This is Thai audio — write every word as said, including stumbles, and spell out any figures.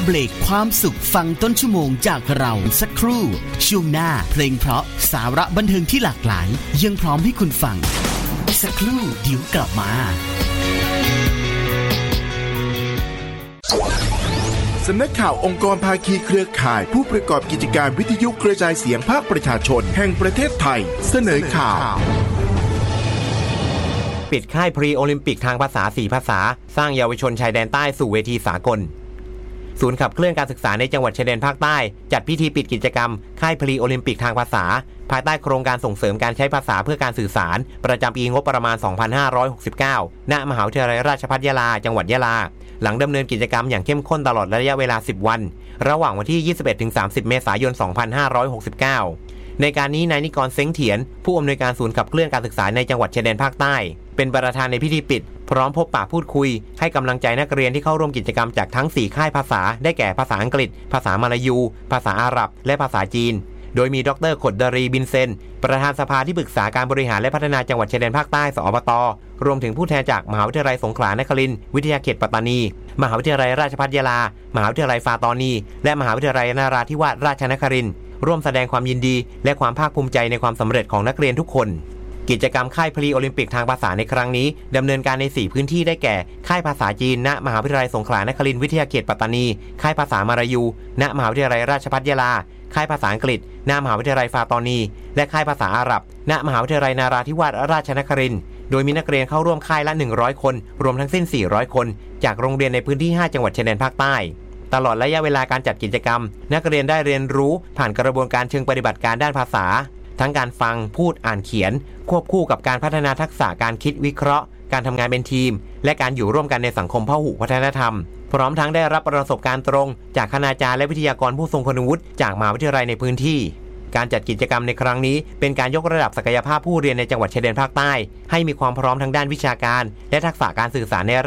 เบรกความสุขฟังต้นชั่วโมงจากเราสักครู่ช่วงหน้าเพลงเพราะสาระบันเทิงที่หลากหลายยังพร้อมให้คุณฟังสักครู่เดี๋ยวกลับมาสำนักข่าวองค์กรภาคีเครือข่ายผู้ประกอบกิจการวิทยุกระจายเสียงภาคประชาชนแห่งประเทศไทยเสนอข่าวปิดค่ายพรีโอลิมปิกทางภาษาสี่ภาษาสร้างเยาวชนชายแดนใต้สู่เวทีสากลศูนย์ขับเคลื่อนการศึกษาในจังหวัดชายแดนภาคใต้จัดพิธีปิดกิจกรรมค่ายพรีโอลิมปิกทางภาษาภายใต้โครงการส่งเสริมการใช้ภาษาเพื่อการสื่อสารประจำปีงบประมาณสองพันห้าร้อยหกสิบเก้าณมหาวิทยาลัยราชภัฏยะลาจังหวัดยะลาหลังดำเนินกิจกรรมอย่างเข้มข้นตลอดระยะเวลาสิบวันระหว่างวันที่ ยี่สิบเอ็ดถึงสามสิบ เมษายน สองพันห้าร้อยหกสิบเก้าในการนี้นายนิกรเซ้งเถียนผู้อำนวยการศูนย์ขับเคลื่อนการศึกษาในจังหวัดชายแดนภาคใต้เป็นประธานในพิธีปิดพร้อมพบปะพูดคุยให้กำลังใจนักเรียนที่เข้าร่วมกิจกรรมจากทั้งสี่ค่ายภาษาได้แก่ภาษาอังกฤษภาษามลายูภาษาอาหรับและภาษาจีนโดยมีดร.ขดดารีบินเซนประธานสภาที่ปรึกษาการบริหารและพัฒนาจังหวัดชายแดนภาคใต้สอบต.รวมถึงผู้แทนจากมหาวิทยาลัยสงขลานครินทร์วิทยาเขตปัตตานีมหาวิทยาลัยราชภัฏยะลามหาวิทยาลัยฟาตอนีและมหาวิทยาลัยนราธิวาสราชนครินทร์ร่วมแสดงความยินดีและความภาคภูมิใจในความสำเร็จของนักเรียนทุกคนกิจกรรมค่ายพรีโอลิมปิกทางภาษาในครั้งนี้ดำเนินการในสี่พื้นที่ได้แก่ค่ายภาษาจีนณมหาวิทยาลัยสงขลานครินทร์วิทยาเขตปัตตานีค่ายภาษามลายูณมหาวิทยาลัยราชภัฏยะลาค่ายภาษาอังกฤษณมหาวิทยาลัยฟาตอนีและค่ายภาษาอาหรับณมหาวิทยาลัยนาราธิวาสราชนครินทร์โดยมีนักเรียนเข้าร่วมค่ายละหนึ่งร้อยคนรวมทั้งสิ้นสี่ร้อยคนจากโรงเรียนในพื้นที่ห้าจังหวัดชายแดนภาคใต้ตลอดระยะเวลาการจัดกิจกรรมนักเรียนได้เรียนรู้ผ่านกระบวนการเชิงปฏิบัติการด้านภาษาทั้งการฟังพูดอ่านเขียนควบคู่กับการพัฒนาทักษะการคิดวิเคราะห์การทำงานเป็นทีมและการอยู่ร่วมกันในสังคมพหุวัฒนธรรมพร้อมทั้งได้รับประสบการณ์ตรงจากคณาจารย์และวิทยากรผู้ทรงคุณวุฒิจากมหาวิทยาลัยในพื้นที่การจัดกิจกรรมในครั้งนี้เป็นการยกระดับศักยภาพผู้เรียนในจังหวัดชายแดนภาคใต้ให้มีความพร้อมทางด้านวิชาการและทักษะการสื่อสารใน